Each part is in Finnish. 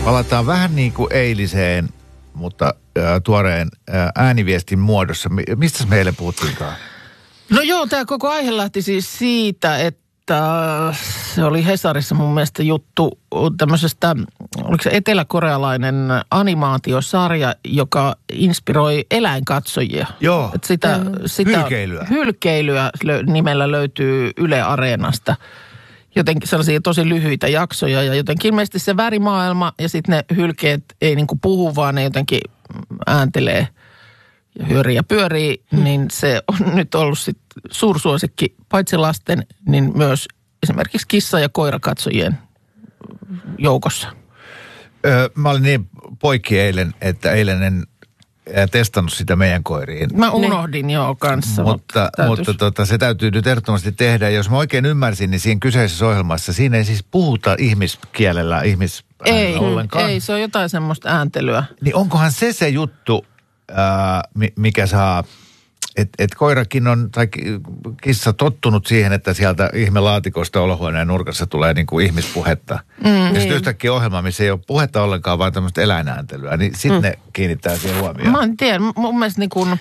Palataan vähän niin kuin eiliseen, mutta tuoreen ääniviestin muodossa. Mistä me eilen puhuttiinkaan? No joo, tämä koko aihe lähti siis siitä, että se oli Hesarissa mun mielestä juttu tämmöisestä, oliko se eteläkorealainen animaatiosarja, joka inspiroi eläinkatsojia. Joo, sitä hylkeilyä nimellä löytyy Yle Areenasta. Jotenkin sellaisia tosi lyhyitä jaksoja ja jotenkin ilmeisesti se värimaailma ja sitten ne hylkeet ei niinku puhu, vaan ne jotenkin ääntelee ja hyörii ja pyörii, niin se on nyt ollut sitten suursuosikki paitsi lasten, niin myös esimerkiksi kissa- ja koirakatsojien joukossa. Mä olin niin poikki eilen, että eilen en testannut sitä meidän koiriin. Mä unohdin joo kanssa. Mutta se täytyy nyt ehdottomasti tehdä. Jos mä oikein ymmärsin, niin siinä kyseisessä ohjelmassa, siinä ei siis puhuta ihmiskielellä, ollenkaan. Ei, se on jotain semmoista ääntelyä. Niin onkohan se juttu, mikä saa, että koirakin on, tai kissa tottunut siihen, että sieltä ihmelaatikosta olohuoneen nurkassa tulee niin kuin ihmispuhetta. Ja sitten yhtäkkiä ohjelma, missä ei ole puhetta ollenkaan, vaan tämmöistä eläinääntelyä, niin sitten ne kiinnittää siihen huomioon. Mä en tiedä, mun mielestä niin kuin,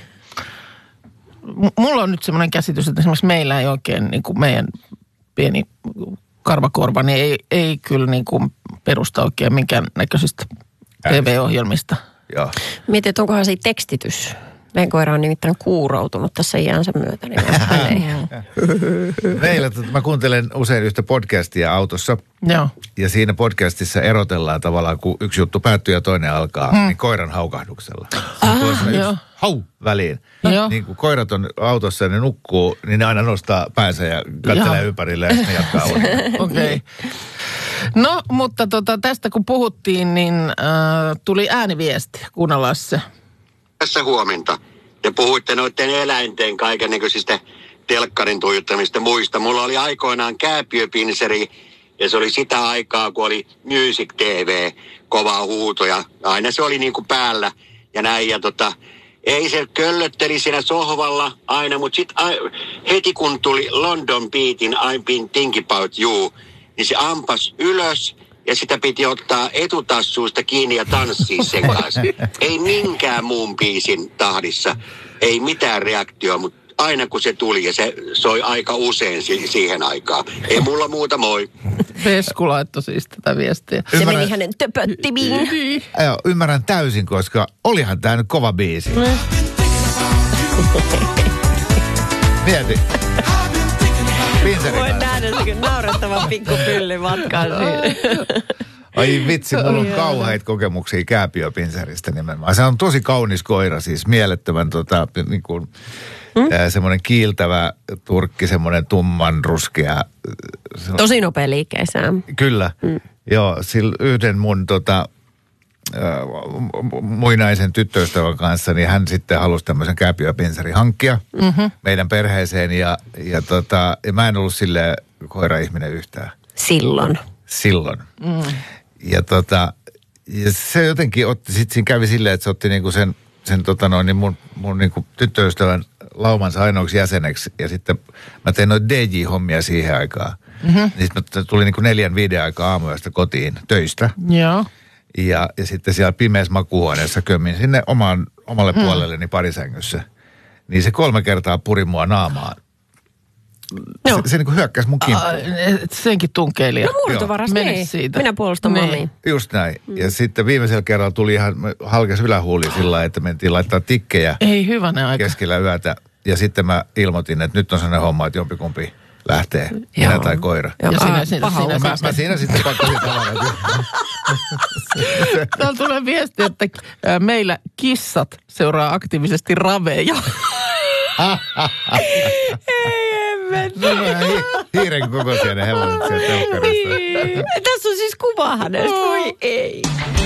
mulla on nyt semmoinen käsitys, että esimerkiksi meillä ei oikein niin kuin meidän pieni karvakorva, niin ei kyllä niin kuin perusta oikein minkään näköisistä TV-ohjelmista. Joo. Mietin, että onkohan se tekstitys. Meidän koira on nimittäin kuuroutunut tässä iänsä myötä. Niin Meillä, mä kuuntelen usein yhtä podcastia autossa. Joo. Ja siinä podcastissa erotellaan tavallaan, kun yksi juttu päättyy ja toinen alkaa, niin koiran haukahduksella. Yksi hau väliin. Niin kun koirat on autossa ja ne nukkuu, niin ne aina nostaa päänsä ja katselee ympärille ja sitten jatkaa Okei. No, mutta tästä kun puhuttiin, niin tuli ääniviesti. Kuunnellaan se. Tässä huomenta. Ja puhuitte noiden eläinten kaikennäköisistä telkkarin tuijuttamista muista. Mulla oli aikoinaan kääpiöpinseri ja se oli sitä aikaa, kun oli Music TV, kovaa huuto ja aina se oli niin kuin päällä ja näin. Ja ei se köllötteli siinä sohvalla aina, mutta sitten heti kun tuli London Beatin I've been thinking about you, niin se ampas ylös. Ja sitä piti ottaa etutassuista kiinni ja tanssia sen kanssa. Ei minkään muun biisin tahdissa. Ei mitään reaktioa, mutta aina kun se tuli ja se soi aika usein siihen aikaan. Ei mulla muuta, moi. Vesku laittoi siis tätä viestiä. Se meni hänen töpöttimiin. Joo, ymmärrän täysin, koska olihan tää nyt kova biisi. Mieti. Voin nähdä se naurettava pikkupylli matkaan siinä. Ai vitsi, mulla on kauheita kokemuksia kääpiöpinsäristä nimenomaan. Se on tosi kaunis koira, siis mielettömän niin kuin, semmoinen kiiltävä turkki, semmoinen tumman ruskea. Tosi nopea liikkeessään. Kyllä, joo, sillä yhden mun muinaisen tyttöystävän kanssa, niin hän sitten halusi tämmöisen kääpiöpinsari hankkia meidän perheeseen ja mä en ollut silleen koira-ihminen yhtään. Silloin. Ja se jotenkin otti, sitten siinä kävi silleen, että se otti niinku sen mun niinku tyttöystävän laumansa ainoaksi jäseneksi ja sitten mä tein noita DJ-hommia siihen aikaan. Sitten mä tulin niinku 4-5 aikaa aamuyöstä kotiin töistä. Joo. Ja sitten siellä pimeässä makuuhuoneessa kömmin sinne omalle puolelleni parisängyssä. Niin se 3 kertaa puri mua naamaan. Se niin kuin hyökkäsi mun kimppuun. Senkin tunkeili. No murtovaras, niin. Siitä. Minä puolustan mamia. Just näin. Ja sitten viimeisellä kerralla tuli ihan halkes ylähuuli sillä lailla, että mentiin laittaa tikkejä. Ei hyvänä aika. Keskellä yötä. Ja sitten mä ilmoitin, että nyt on sellainen homma, että jompikumpi lähtee. Minä tai koira. Ja mä siinä sitten pakkasin tavarat. Täällä tulee viesti, että meillä kissat seuraa aktiivisesti raveja. Hiiren kokoisia ne hevoset sieltä telkkarista. Tässä on siis kuva hänestä. Voi ei.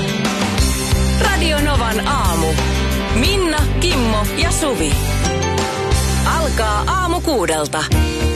Radio Novan aamu. Minna, Kimmo ja Suvi. Alkaa aamu 6.